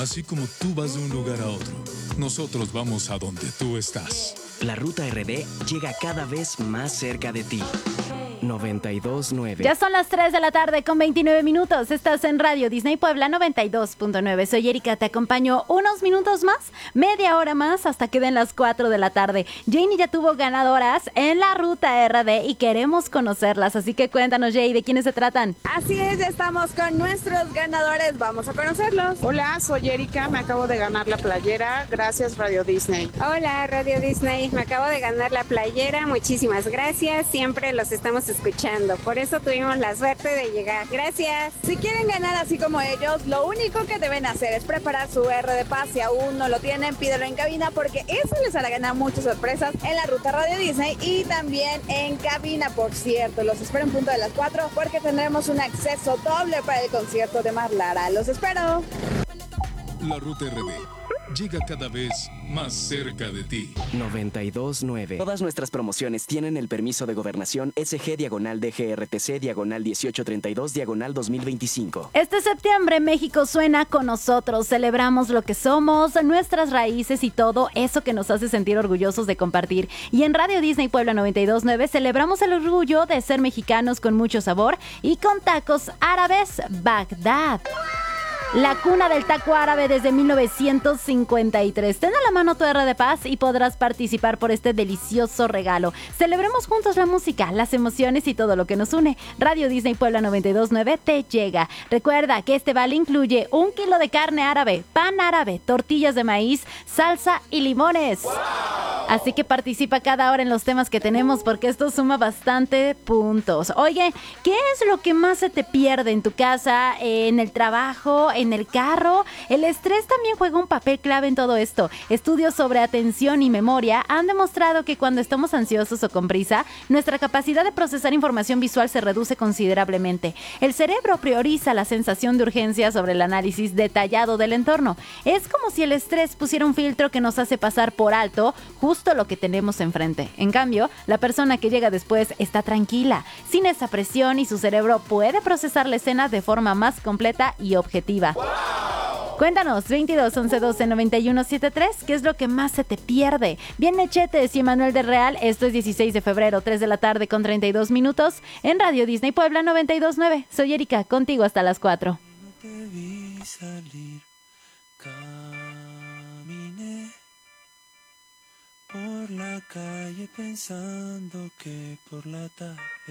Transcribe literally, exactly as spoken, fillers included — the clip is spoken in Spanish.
Así como tú vas de un lugar a otro, nosotros vamos a donde tú estás. La Ruta R D llega cada vez más cerca de ti. noventa y dos punto nueve. Ya son las tres de la tarde con veintinueve minutos. Estás en Radio Disney Puebla noventa y dos punto nueve. Soy Erika, te acompaño unos minutos más, media hora más, hasta que den las cuatro de la tarde. Janie ya tuvo ganadoras en la Ruta R D y queremos conocerlas, así que cuéntanos, Jay, ¿de quiénes se tratan? Así es, ya estamos con nuestros ganadores, vamos a conocerlos. Hola, soy Erika, me acabo de ganar la playera, gracias Radio Disney. Hola Radio Disney, me acabo de ganar la playera, muchísimas gracias, siempre los estamos escuchando, por eso tuvimos la suerte de llegar. Gracias. Si quieren ganar así como ellos, lo único que deben hacer es preparar su R de Paz. Si aún no lo tienen, pídelo en cabina porque eso les hará ganar muchas sorpresas en la Ruta Radio Disney y también en cabina. Por cierto, los espero en punto de las cuatro porque tendremos un acceso doble para el concierto de Marlara. Los espero. La Ruta R D llega cada vez más cerca de ti. noventa y dos punto nueve. Todas nuestras promociones tienen el permiso de gobernación S G diagonal D G R T C diagonal dieciocho treinta y dos diagonal dos mil veinticinco. Este septiembre México suena con nosotros. Celebramos lo que somos, nuestras raíces y todo eso que nos hace sentir orgullosos de compartir. Y en Radio Disney Puebla noventa y dos punto nueve celebramos el orgullo de ser mexicanos con mucho sabor y con tacos árabes Bagdad. La cuna del taco árabe desde mil novecientos cincuenta y tres. Ten a la mano tu R de Paz y podrás participar por este delicioso regalo. Celebremos juntos la música, las emociones y todo lo que nos une. Radio Disney Puebla noventa y dos punto nueve te llega. Recuerda que este vale incluye un kilo de carne árabe, pan árabe, tortillas de maíz, salsa y limones. ¡Wow! Así que participa cada hora en los temas que tenemos porque esto suma bastante puntos. Oye, ¿qué es lo que más se te pierde en tu casa, en el trabajo, en el carro? El estrés también juega un papel clave en todo esto. Estudios sobre atención y memoria han demostrado que cuando estamos ansiosos o con prisa, nuestra capacidad de procesar información visual se reduce considerablemente. El cerebro prioriza la sensación de urgencia sobre el análisis detallado del entorno. Es como si el estrés pusiera un filtro que nos hace pasar por alto justo lo que tenemos enfrente. En cambio, la persona que llega después está tranquila, sin esa presión, y su cerebro puede procesar la escena de forma más completa y objetiva. ¡Wow! Cuéntanos, veintidós, once, doce, noventa y uno, setenta y tres, ¿qué es lo que más se te pierde? Bien, Nechetes y Emanuel de Real, esto es dieciséis de febrero, tres de la tarde con treinta y dos minutos, en Radio Disney Puebla noventa y dos punto nueve. Soy Erika, contigo hasta las cuatro. No te vi salir, caminé por la calle pensando que por la tarde